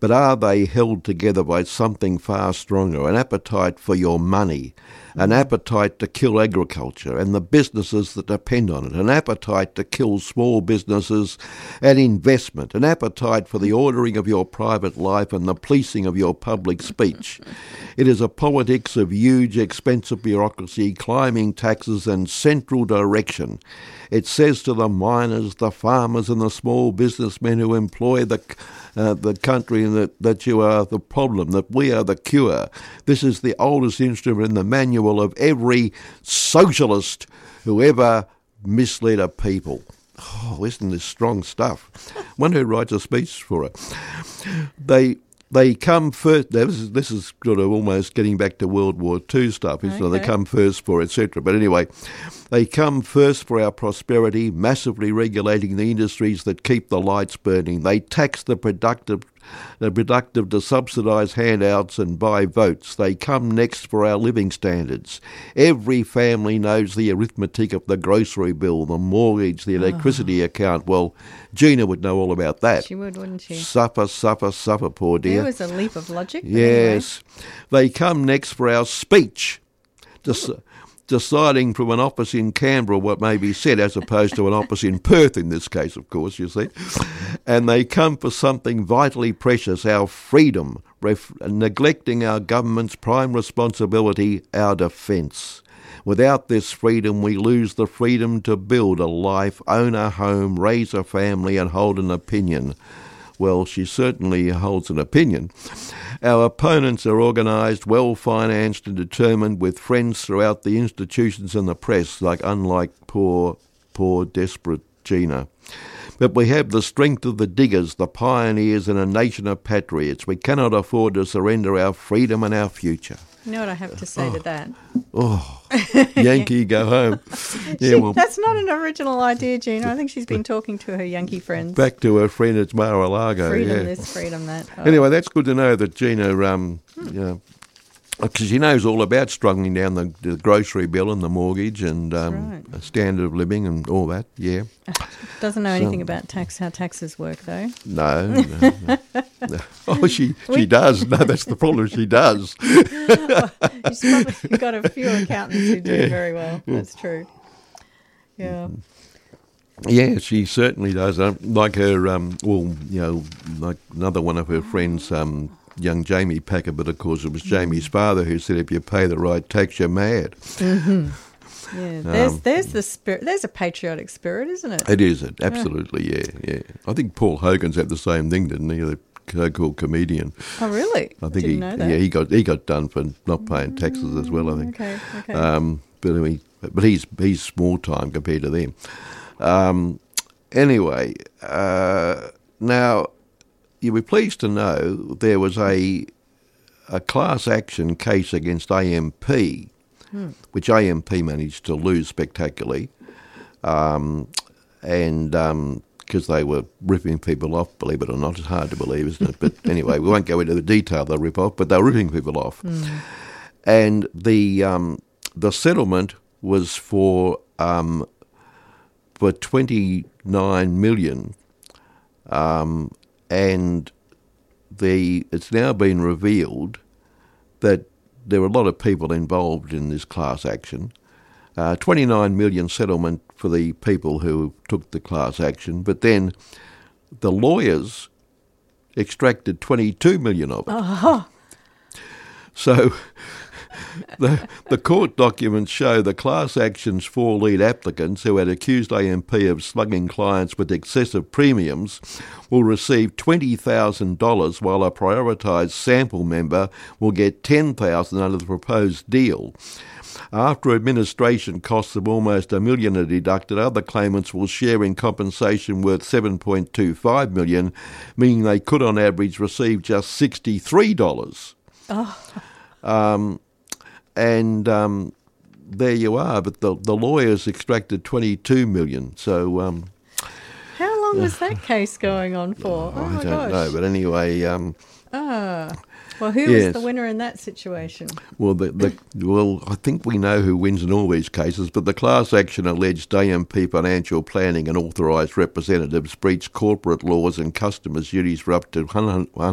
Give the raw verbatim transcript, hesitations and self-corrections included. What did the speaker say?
but are they held together by something far stronger, an appetite for your money, an appetite to kill agriculture and the businesses that depend on it, an appetite to kill small businesses and investment, an appetite for the ordering of your private life and the policing of your public speech. It is a politics of huge, expensive bureaucracy, climbing taxes and central direction. It says to the miners, the farmers and the small businessmen who employ the uh, the country that, that you are the problem, that we are the cure. This is the oldest instrument in the manual of every socialist who ever misled a people. Oh, isn't this strong stuff? Wonder who writes a speech for it. They they come first. This is, this is sort of almost getting back to World War Two stuff, isn't okay. it? They come first for et cetera. But anyway, they come first for our prosperity, massively regulating the industries that keep the lights burning. They tax the productive the productive to subsidise handouts and buy votes. They come next for our living standards. Every family knows the arithmetic of the grocery bill, the mortgage, the electricity oh. account. Well, Gina would know all about that. She would, wouldn't she? Suffer, suffer, suffer, poor dear. There was a leap of logic. Yes. Anyway. They come next for our speech. Just deciding from an office in Canberra what may be said as opposed to an office in Perth in this case, of course, you see. And they come for something vitally precious, our freedom, ref- neglecting our government's prime responsibility, our defence. Without this freedom, we lose the freedom to build a life, own a home, raise a family and hold an opinion. Well, she certainly holds an opinion. Our opponents are organised, well-financed and determined with friends throughout the institutions and the press, like unlike poor, poor, desperate Gina. But we have the strength of the diggers, the pioneers and a nation of patriots. We cannot afford to surrender our freedom and our future. You know what I have to say oh. to that? Oh, Yankee, go home. Yeah, she, well, that's not an original idea, Gina. I think she's been talking to her Yankee friends. Back to her friend at Mar-a-Lago. Freedom yeah. this, freedom that. Oh. Anyway, that's good to know that Gina, um, hmm. you know, because she knows all about struggling down the, the grocery bill and the mortgage and um, right. a standard of living and all that, yeah. Doesn't know So- anything about tax, how taxes work, though. No, no, no. No. Oh, she she does. No, that's the problem. She does. Well, she's probably got a few accountants who do Yeah. very well. That's true. Yeah. Yeah, she certainly does. Um, like her, um, well, you know, like another one of her friends, um, young Jamie Packer, but of course it was Jamie's father who said, if you pay the right tax, you're mad. Mm-hmm. Yeah, there's Um, there's the spirit. There's a patriotic spirit, isn't it? It is, it absolutely, yeah, yeah. I think Paul Hogan's had the same thing, didn't he? The so-called comedian. Oh, really? I think Didn't he, know that. yeah, he got he got done for not paying taxes as well. I think. Okay, okay. Um, but I mean, but he's he's small time compared to them. Um, anyway, uh, now you'll be pleased to know there was a a class action case against A M P, hmm. which A M P managed to lose spectacularly, um, and. Um, because they were ripping people off, believe it or not. It's hard to believe, isn't it? But anyway, we won't go into the detail of the rip-off, but they were ripping people off. Mm. And the um, the settlement was for um, for twenty-nine million dollars, um, and the it's now been revealed that there were a lot of people involved in this class action. Uh, twenty-nine million settlement for the people who took the class action, but then the lawyers extracted twenty-two million of it. Oh. So the the court documents show the class action's four lead applicants who had accused A M P of slugging clients with excessive premiums will receive twenty thousand dollars, while a prioritised sample member will get ten thousand dollars under the proposed deal. After administration costs of almost a million are deducted, other claimants will share in compensation worth seven point two five million dollars, meaning they could on average receive just sixty-three dollars. Oh. Um, and um, there you are, but the, the lawyers extracted twenty-two million dollars. So um, how long was that case going on for? Oh, oh I my don't gosh. know, but anyway... Um, ah. Well, who yes. was the winner in that situation? Well, the, the, well, I think we know who wins in all these cases, but the class action alleged A M P Financial Planning and authorised representatives breached corporate laws and customers' duties for up to one hundred